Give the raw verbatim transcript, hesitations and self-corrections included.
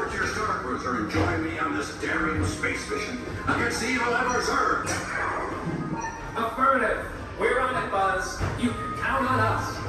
reports your star cruiser and join me on this daring space mission against the evil Emperor Zurg. Affirmative. We're on it, Buzz. You can count on us.